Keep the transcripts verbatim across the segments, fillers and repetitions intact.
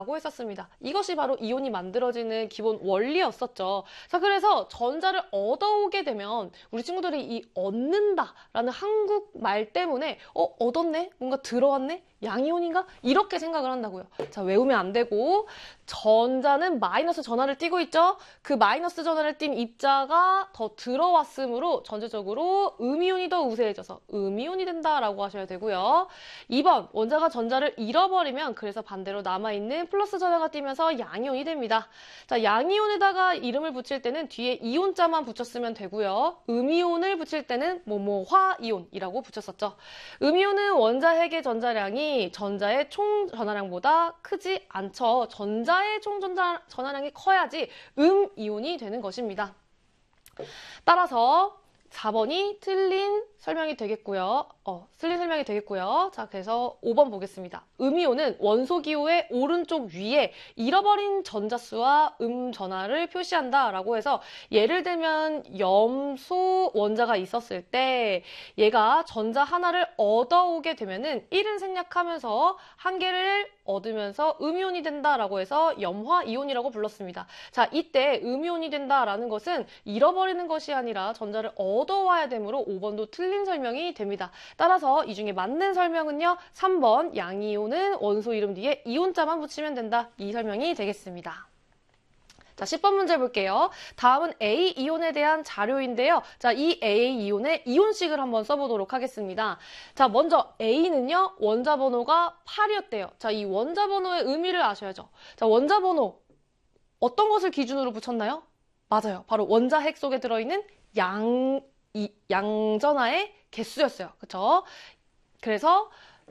라고 했었습니다. 이것이 바로 이온이 만들어지는 기본 원리였었죠. 자, 그래서 전자를 얻어오게 되면 우리 친구들이 이 얻는다라는 한국말 때문에 어, 얻었네? 뭔가 들어왔네? 양이온인가? 이렇게 생각을 한다고요. 자, 외우면 안 되고 전자는 마이너스 전하를 띠고 있죠? 그 마이너스 전하를 띈 입자가 더 들어왔으므로 전체적으로 음이온이 더 우세해져서 음이온이 된다라고 하셔야 되고요. 이 번, 원자가 전자를 잃어버리면 그래서 반대로 남아있는 플러스 전하가 띄면서 양이온이 됩니다. 자, 양이온에다가 이름을 붙일 때는 뒤에 이온자만 붙였으면 되고요. 음이온을 붙일 때는 뭐뭐화이온이라고 붙였었죠. 음이온은 원자 핵의 전자량이 전자의 총 전하량보다 크지 않죠. 전자의 총 전자, 전하량이 커야지 음이온이 되는 것입니다. 따라서 사 번이 틀린 설명이 되겠고요. 어, 틀린 설명이 되겠고요. 자, 그래서 오 번 보겠습니다. 음이온은 원소 기호의 오른쪽 위에 잃어버린 전자수와 음 전하를 표시한다라고 해서 예를 들면 염소 원자가 있었을 때 얘가 전자 하나를 얻어오게 되면은 일은 생략하면서 한 개를 얻으면서 음이온이 된다라고 해서 염화이온이라고 불렀습니다. 자, 이때 음이온이 된다라는 것은 잃어버리는 것이 아니라 전자를 얻어와야 되므로 오 번도 틀린 설명이 됩니다. 따라서 이 중에 맞는 설명은요. 삼 번 양이온은 원소 이름 뒤에 이온자만 붙이면 된다. 이 설명이 되겠습니다. 자, 십 번 문제 볼게요. 다음은 A이온에 대한 자료인데요. 자, 이 A이온의 이온식을 한번 써보도록 하겠습니다. 자, 먼저 A는요, 원자 번호가 팔이었대요. 자, 이 원자 번호의 의미를 아셔야죠. 자, 원자 번호, 어떤 것을 기준으로 붙였나요? 맞아요. 바로 원자 핵 속에 들어있는 양, 이, 양전하의 개수였어요. 그쵸? 그래서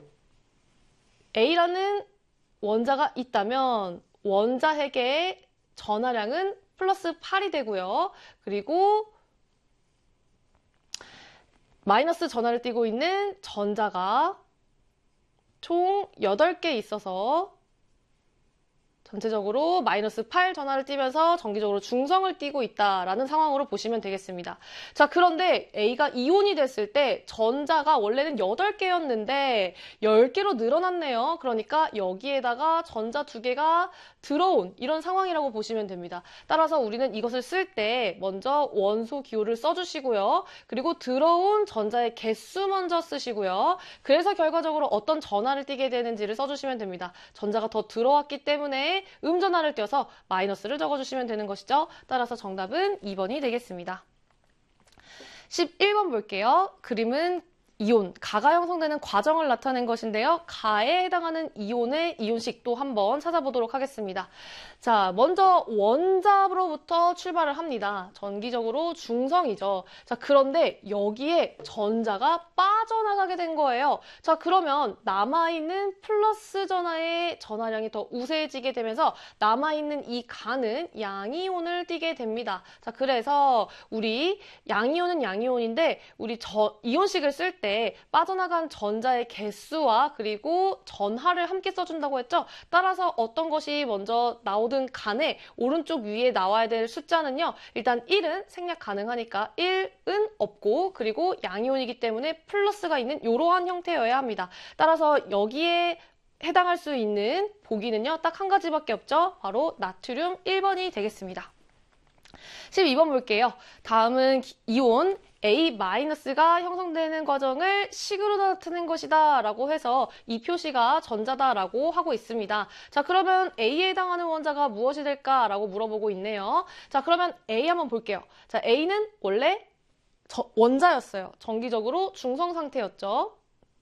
A라는 원자가 있다면 원자 핵의 전하량은 플러스 팔이 되고요. 그리고 마이너스 전하를 띠고 있는 전자가 총 여덟 개 있어서 전체적으로 마이너스 팔 전하를 띠면서 정기적으로 중성을 띠고 있다라는 상황으로 보시면 되겠습니다. 자, 그런데 A가 이온이 됐을 때 전자가 원래는 여덟 개였는데 열 개로 늘어났네요. 그러니까 여기에다가 전자 두 개가 들어온 이런 상황이라고 보시면 됩니다. 따라서 우리는 이것을 쓸 때 먼저 원소 기호를 써주시고요. 그리고 들어온 전자의 개수 먼저 쓰시고요. 그래서 결과적으로 어떤 전하를 띠게 되는지를 써주시면 됩니다. 전자가 더 들어왔기 때문에 음전하를 띄어서 마이너스를 적어주시면 되는 것이죠. 따라서 정답은 이 번이 되겠습니다. 십일 번 볼게요. 그림은 이온, 가가 형성되는 과정을 나타낸 것인데요. 가에 해당하는 이온의 이온식 또 한번 찾아보도록 하겠습니다. 자, 먼저 원자로부터 출발을 합니다. 전기적으로 중성이죠. 자, 그런데 여기에 전자가 빠져나가게 된 거예요. 자, 그러면 남아있는 플러스 전하의 전하량이 더 우세해지게 되면서 남아있는 이 가는 양이온을 띠게 됩니다. 자, 그래서 우리 양이온은 양이온인데 우리 저, 이온식을 쓸 때 빠져나간 전자의 개수와 그리고 전하를 함께 써준다고 했죠. 따라서 어떤 것이 먼저 나오든 간에 오른쪽 위에 나와야 될 숫자는요. 일단 일은 생략 가능하니까 일은 없고 그리고 양이온이기 때문에 플러스가 있는 이러한 형태여야 합니다. 따라서 여기에 해당할 수 있는 보기는요. 딱 한 가지밖에 없죠. 바로 나트륨 일 번이 되겠습니다. 십이 번 볼게요. 다음은 이온 A-가 형성되는 과정을 식으로 나타낸 것이다 라고 해서 이 표시가 전자다라고 하고 있습니다. 자, 그러면 A에 해당하는 원자가 무엇이 될까라고 물어보고 있네요. 자, 그러면 A 한번 볼게요. 자, A는 원래 저, 원자였어요. 정기적으로 중성 상태였죠.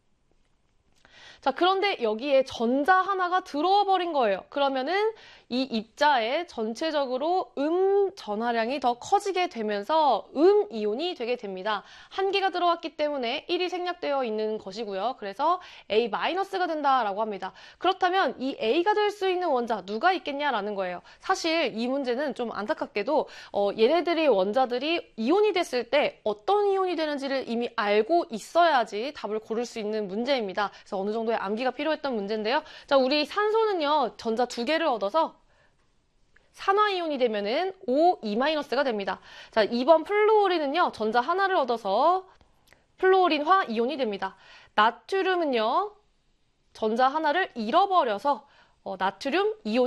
자, 그런데 여기에 전자 하나가 들어와 버린 거예요. 그러면은 이 입자에 전체적으로 음 전하량이 더 커지게 되면서 음 이온이 되게 됩니다. 한 개가 들어왔기 때문에 일이 생략되어 있는 것이고요. 그래서 A-가 된다라고 합니다. 그렇다면 이 A가 될 수 있는 원자 누가 있겠냐라는 거예요. 사실 이 문제는 좀 안타깝게도 어, 얘네들이 원자들이 이온이 됐을 때 어떤 이온이 되는지를 이미 알고 있어야지 답을 고를 수 있는 문제입니다. 그래서 어느 정도의 암기가 필요했던 문제인데요. 자, 우리 산소는요, 전자 두 개를 얻어서 산화이온이 되면은 오 이 가 됩니다. 자, 이 번 플루오린은요, 전자 하나를 얻어서 플루오린화 이온이 됩니다. 나트륨은요, 전자 하나를 잃어버려서 어, 나트륨 이온